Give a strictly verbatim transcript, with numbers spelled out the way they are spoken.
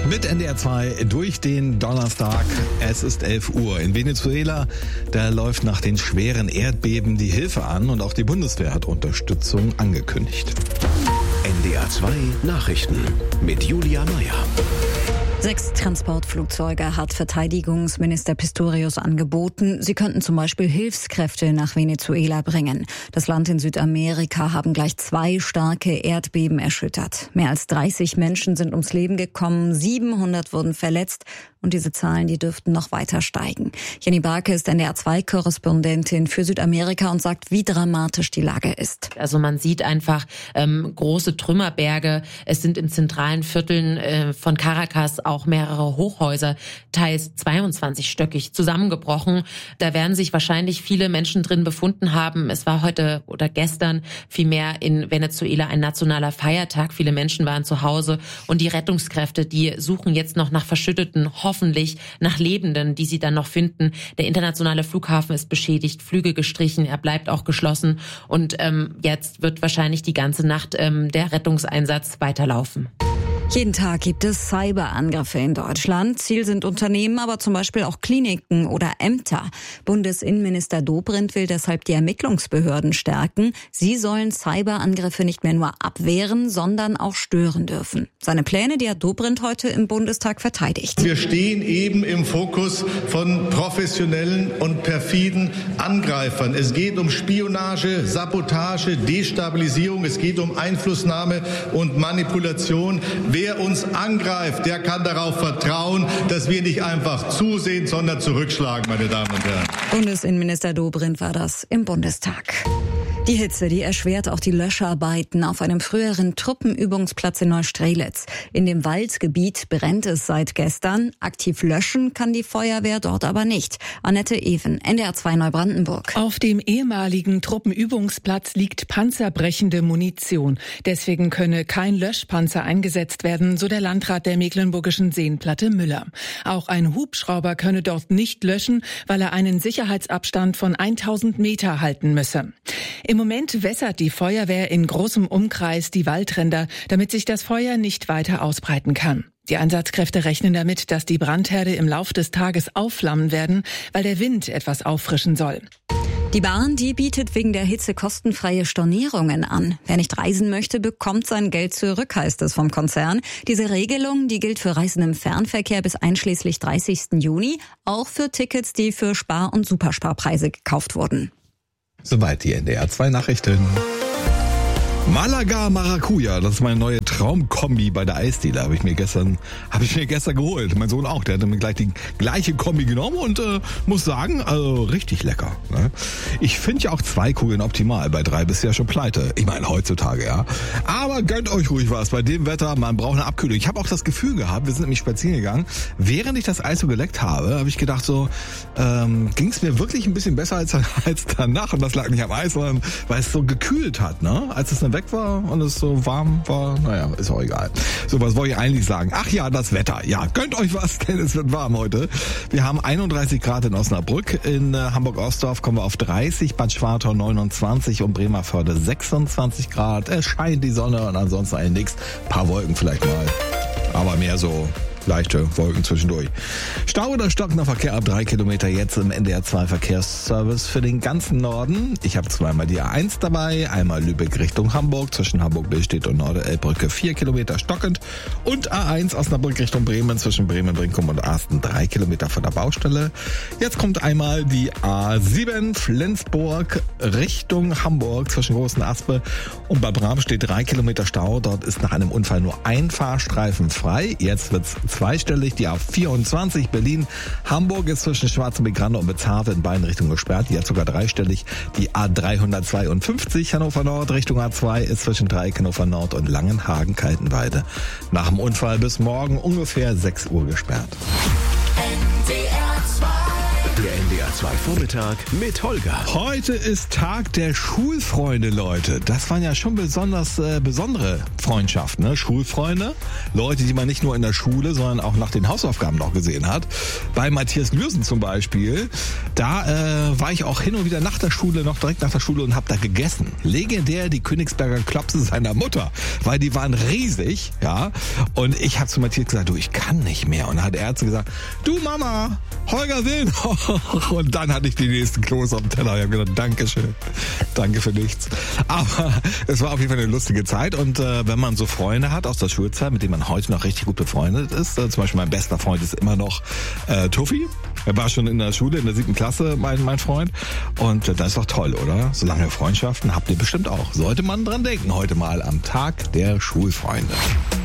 Mit N D R zwei durch den Donnerstag. Es ist elf Uhr. In Venezuela, da läuft nach den schweren Erdbeben die Hilfe an und auch die Bundeswehr hat Unterstützung angekündigt. N D R zwei Nachrichten mit Julia Meyer. Sechs Transportflugzeuge hat Verteidigungsminister Pistorius angeboten. Sie könnten zum Beispiel Hilfskräfte nach Venezuela bringen. Das Land in Südamerika haben gleich zwei starke Erdbeben erschüttert. Mehr als dreißig Menschen sind ums Leben gekommen, siebenhundert wurden verletzt. Und diese Zahlen, die dürften noch weiter steigen. Jenny Barke ist N D R zwei Korrespondentin für Südamerika und sagt, wie dramatisch die Lage ist. Also man sieht einfach ähm, große Trümmerberge. Es sind in zentralen Vierteln äh, von Caracas auch mehrere Hochhäuser, teils zweiundzwanzigstöckig, zusammengebrochen. Da werden sich wahrscheinlich viele Menschen drin befunden haben. Es war heute oder gestern vielmehr in Venezuela ein nationaler Feiertag. Viele Menschen waren zu Hause und die Rettungskräfte, die suchen jetzt noch nach verschütteten, hoffentlich nach Lebenden, die sie dann noch finden. Der internationale Flughafen ist beschädigt, Flüge gestrichen, er bleibt auch geschlossen und ähm, jetzt wird wahrscheinlich die ganze Nacht ähm, der Rettungseinsatz weiterlaufen. Jeden Tag gibt es Cyberangriffe in Deutschland. Ziel sind Unternehmen, aber zum Beispiel auch Kliniken oder Ämter. Bundesinnenminister Dobrindt will deshalb die Ermittlungsbehörden stärken. Sie sollen Cyberangriffe nicht mehr nur abwehren, sondern auch stören dürfen. Seine Pläne, die hat Dobrindt heute im Bundestag verteidigt. Wir stehen eben im Fokus von professionellen und perfiden Angreifern. Es geht um Spionage, Sabotage, Destabilisierung. Es geht um Einflussnahme und Manipulation. Wer uns angreift, der kann darauf vertrauen, dass wir nicht einfach zusehen, sondern zurückschlagen, meine Damen und Herren. Bundesinnenminister Dobrindt war das im Bundestag. Die Hitze, die erschwert auch die Löscharbeiten auf einem früheren Truppenübungsplatz in Neustrelitz. In dem Waldgebiet brennt es seit gestern. Aktiv löschen kann die Feuerwehr dort aber nicht. Annette Even, N D R zwei Neubrandenburg. Auf dem ehemaligen Truppenübungsplatz liegt panzerbrechende Munition. Deswegen könne kein Löschpanzer eingesetzt werden, so der Landrat der Mecklenburgischen Seenplatte Müller. Auch ein Hubschrauber könne dort nicht löschen, weil er einen Sicherheitsabstand von tausend Meter halten müsse. Im Moment wässert die Feuerwehr in großem Umkreis die Waldränder, damit sich das Feuer nicht weiter ausbreiten kann. Die Einsatzkräfte rechnen damit, dass die Brandherde im Lauf des Tages aufflammen werden, weil der Wind etwas auffrischen soll. Die Bahn, die bietet wegen der Hitze kostenfreie Stornierungen an. Wer nicht reisen möchte, bekommt sein Geld zurück, heißt es vom Konzern. Diese Regelung, die gilt für Reisende im Fernverkehr bis einschließlich dreißigsten Juni, auch für Tickets, die für Spar- und Supersparpreise gekauft wurden. Soweit die N D R zwei Nachrichten. Malaga Maracuja, das ist meine neue Traumkombi bei der Eisdiele. Habe ich mir gestern, habe ich mir gestern geholt. Mein Sohn auch, der hat mir gleich die gleiche Kombi genommen und äh, muss sagen, also richtig lecker. Ne? Ich finde ja auch zwei Kugeln optimal. Bei drei bist du ja schon pleite. Ich meine heutzutage, ja. Aber gönnt euch ruhig was. Bei dem Wetter, man braucht eine Abkühlung. Ich habe auch das Gefühl gehabt, wir sind nämlich spazieren gegangen. Während ich das Eis so geleckt habe, habe ich gedacht so, ähm, ging es mir wirklich ein bisschen besser als, als danach. Und das lag nicht am Eis, sondern weil es so gekühlt hat, ne? Als es eine weg war und es so warm war, naja, ist auch egal. So, was wollte ich eigentlich sagen? Ach ja, das Wetter. Ja, gönnt euch was, denn es wird warm heute. Wir haben einunddreißig Grad in Osnabrück, in äh, Hamburg-Ostdorf kommen wir auf dreißig, Bad Schwartau neunundzwanzig und Bremervörde sechsundzwanzig Grad. Es scheint die Sonne und ansonsten eigentlich nichts. Ein paar Wolken vielleicht mal, aber mehr so leichte Wolken zwischendurch. Stau oder stockender Verkehr ab drei Kilometer jetzt im N D R zwei Verkehrsservice für den ganzen Norden. Ich habe zweimal die A eins dabei, einmal Lübeck Richtung Hamburg, zwischen Hamburg-Billstedt und Norderelbbrücke vier Kilometer stockend und A eins Osnabrück Richtung Bremen, zwischen Bremen-Brinkum und Asten drei Kilometer von der Baustelle. Jetzt kommt einmal die A sieben Flensburg Richtung Hamburg, zwischen Großen Aspe und Bad Bram steht drei Kilometer Stau. Dort ist nach einem Unfall nur ein Fahrstreifen frei. Jetzt wird's zweistellig. Die A vierundzwanzig Berlin Hamburg ist zwischen Schwarzenbeck-Grande und Bezarve in beiden Richtungen gesperrt. Jetzt sogar dreistellig. Die A dreihundertzweiundfünfzig Hannover Nord Richtung A zwei ist zwischen Dreieck Hannover Nord und Langenhagen-Kaltenweide nach dem Unfall bis morgen ungefähr sechs Uhr gesperrt. N D R zwei Der N D R zwei Vormittag mit Holger. Heute ist Tag der Schulfreunde, Leute. Das waren ja schon besonders äh, besondere Freundschaften, ne? Schulfreunde, Leute, die man nicht nur in der Schule, sondern auch nach den Hausaufgaben noch gesehen hat. Bei Matthias Lürsen zum Beispiel, da äh, war ich auch hin und wieder nach der Schule, noch direkt nach der Schule und habe da gegessen. Legendär die Königsberger Klopse seiner Mutter, weil die waren riesig, ja. Und ich habe zu Matthias gesagt, du, ich kann nicht mehr. Und dann hat er zu gesagt, du Mama, Holger will noch. Und dann hatte ich die nächsten Klos auf dem Teller. Ich habe gedacht, Dankeschön, danke für nichts. Aber es war auf jeden Fall eine lustige Zeit. Und äh, wenn man so Freunde hat aus der Schulzeit, mit denen man heute noch richtig gut befreundet ist, äh, zum Beispiel mein bester Freund ist immer noch äh, Tuffi. Er war schon in der Schule, in der siebten Klasse, mein, mein Freund. Und äh, das ist doch toll, oder? So lange Freundschaften habt ihr bestimmt auch. Sollte man dran denken, heute mal am Tag der Schulfreunde.